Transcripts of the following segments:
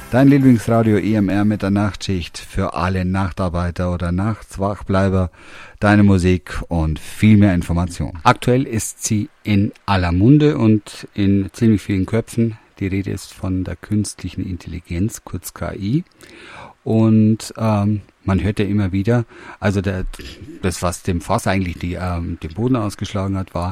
Dein Lieblingsradio EMR mit der Nachtschicht für alle Nachtarbeiter oder Nachtswachbleiber. Deine Musik und viel mehr Information. Aktuell ist sie in aller Munde und in ziemlich vielen Köpfen. Die Rede ist von der künstlichen Intelligenz, kurz KI. Und man hört ja immer wieder, also das, was dem Fass eigentlich den Boden ausgeschlagen hat, war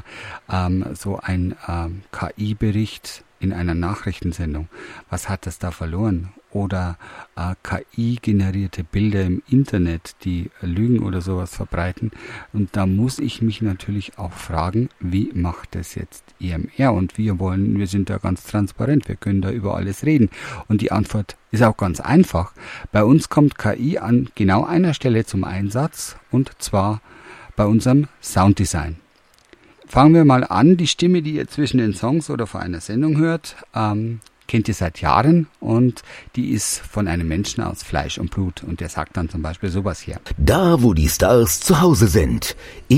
so ein KI-Bericht in einer Nachrichtensendung. Was hat das da verloren? Oder KI-generierte Bilder im Internet, die Lügen oder sowas verbreiten. Und da muss ich mich natürlich auch fragen, wie macht das jetzt EMR? Und wir sind da ganz transparent, wir können da über alles reden. Und die Antwort ist auch ganz einfach. Bei uns kommt KI an genau einer Stelle zum Einsatz, und zwar bei unserem Sounddesign. Fangen wir mal an. Die Stimme, die ihr zwischen den Songs oder vor einer Sendung hört, kennt ihr seit Jahren, und die ist von einem Menschen aus Fleisch und Blut, und der sagt dann zum Beispiel sowas hier. Da, wo die Stars zu Hause sind.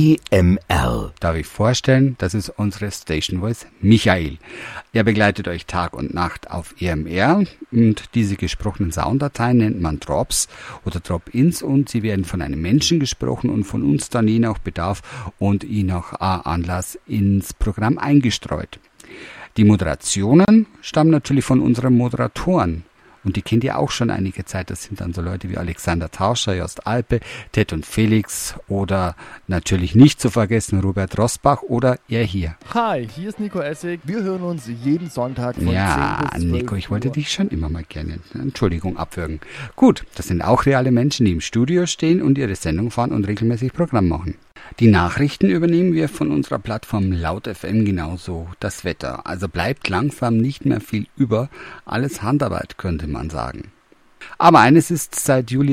EMR. Darf ich vorstellen, das ist unsere Station Voice Michael. Er begleitet euch Tag und Nacht auf EMR, und diese gesprochenen Sounddateien nennt man Drops oder Drop-ins, und sie werden von einem Menschen gesprochen und von uns dann je nach Bedarf und je nach Anlass ins Programm eingestreut. Die Moderationen stammen natürlich von unseren Moderatoren, und die kennt ihr auch schon einige Zeit. Das sind dann so Leute wie Alexander Tauscher, Jost Alpe, Ted und Felix oder natürlich nicht zu vergessen Robert Rosbach oder er hier. Hi, hier ist Nico Essig. Wir hören uns jeden Sonntag von 10 bis 12 Nico, ich wollte dich schon immer mal gerne, Entschuldigung, abwürgen. Gut, das sind auch reale Menschen, die im Studio stehen und ihre Sendung fahren und regelmäßig Programm machen. Die Nachrichten übernehmen wir von unserer Plattform Laut FM, genauso das Wetter. Also bleibt langsam nicht mehr viel über. Alles Handarbeit, könnte man sagen. Aber eines ist seit Juli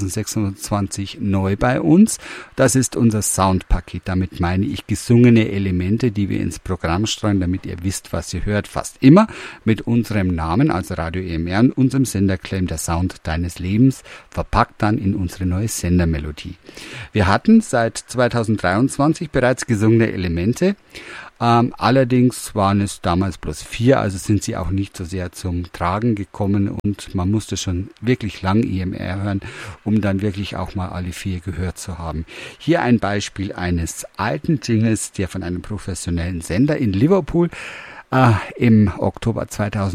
2026 neu bei uns. Das ist unser Soundpaket. Damit meine ich gesungene Elemente, die wir ins Programm streuen, damit ihr wisst, was ihr hört. Fast immer mit unserem Namen, also Radio EMR, und unserem Senderclaim Der Sound deines Lebens, verpackt dann in unsere neue Sendermelodie. Wir hatten seit 2023 bereits gesungene Elemente. Allerdings waren es damals bloß 4, also sind sie auch nicht so sehr zum Tragen gekommen, und man musste schon wirklich lang EMR hören, um dann wirklich auch mal alle 4 gehört zu haben. Hier ein Beispiel eines alten Jingles, der von einem professionellen Sender in Liverpool im Oktober 2000